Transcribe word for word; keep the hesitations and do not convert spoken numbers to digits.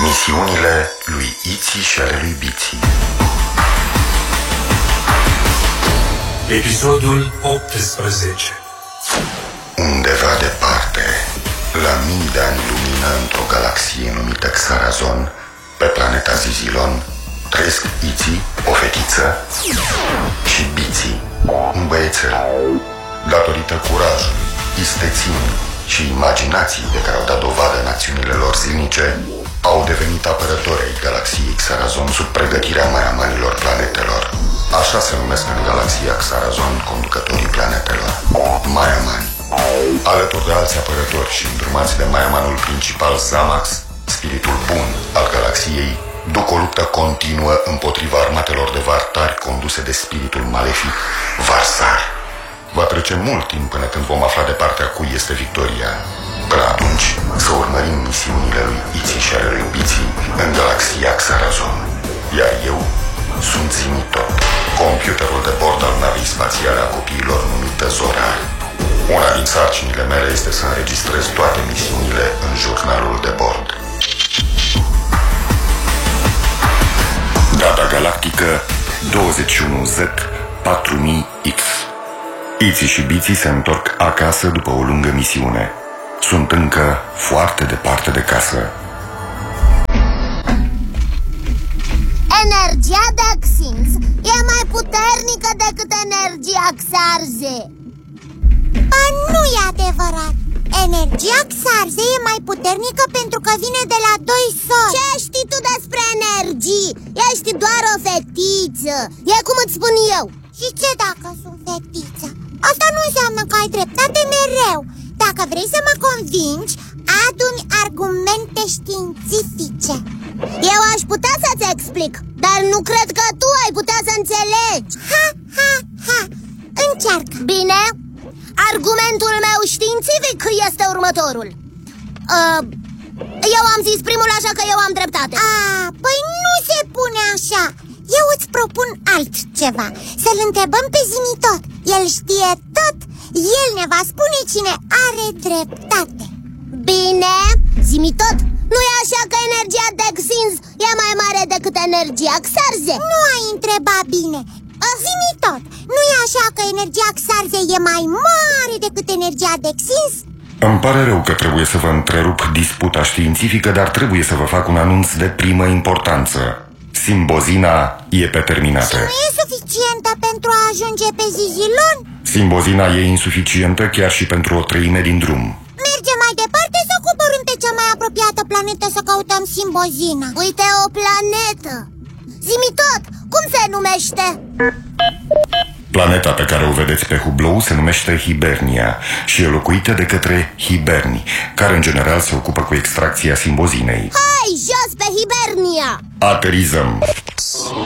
Misiunile lui Iții și ale lui Biții. Episodul optsprezece. Undeva departe, la mii de ani lumină, într-o galaxie numită Xarazon, pe planeta Zizilon, trăiesc Iții, o fetiță, și Biții, un băiețel. Datorită curajului, isteții și imaginației de care au dat dovadă în acțiunile lor zilnice, au devenit apărători ai galaxiei Xarazon sub pregătirea maiamanilor planetelor. Așa se numesc în galaxia Xarazon conducătorii planetelor, maiamani. Alături de alți apărători și îndrumați de maiamanul principal Zamax, spiritul bun al galaxiei, duc o luptă continuă împotriva armatelor de vartari conduse de spiritul malefic Varsar. Va trece mult timp până când vom afla de partea cui este victoria. Până atunci, să urmărim misiunile lui Iții și ale lui Biții în galaxia Xarazon. Iar eu sunt Zimitot, computerul de bord al navei spațiale a copiilor numită Zorar. Una din sarcinile mele este să înregistrez toate misiunile în jurnalul de bord. Data galactică douăzeci și unu Z patru mii X. Iții și Biții se întorc acasă după o lungă misiune. Sunt încă foarte departe de casă. Energia Dexins e mai puternică decât energia Xarze. Ba, nu e adevărat. Energia Xarze e mai puternică pentru că vine de la doi soli. Ce știi tu despre energii? Ești doar o fetiță. E cum îți spun eu. Și ce dacă sunt fetiță? Asta nu înseamnă că ai dreptate mereu. Dacă vrei să mă convingi, adu-mi argumente științifice. Eu aș putea să-ți explic, dar nu cred că tu ai putea să înțelegi. Ha, ha, ha, încearcă. Bine, argumentul meu științific este următorul. uh, Eu am zis primul, așa că eu am dreptate. A, păi nu se pune așa. Eu îți propun altceva. Să-l întrebăm pe Zimitot. El știe tot. El ne va spune cine are dreptate. Bine, Zimitot, nu e așa că energia Dexins e mai mare decât energia Xarze? Nu ai întrebat bine. Zimitot, nu e așa că energia Xarze e mai mare decât energia Dexins? Îmi pare rău că trebuie să vă întrerup disputa științifică, dar trebuie să vă fac un anunț de primă importanță. Simbozina e pe terminată. Și nu e suficientă pentru a ajunge pe Zizilon? Simbozina e insuficientă chiar și pentru o treime din drum. Mergem mai departe sau coborâm pe cea mai apropiată planetă să căutăm Simbozina? Uite, o planetă. Zimitot, cum se numește? Planeta pe care o vedeți pe hublou se numește Hibernia și e locuită de către hiberni, care în general se ocupă cu extracția simbozinei. Hai, jos pe Hibernia! Aterizăm!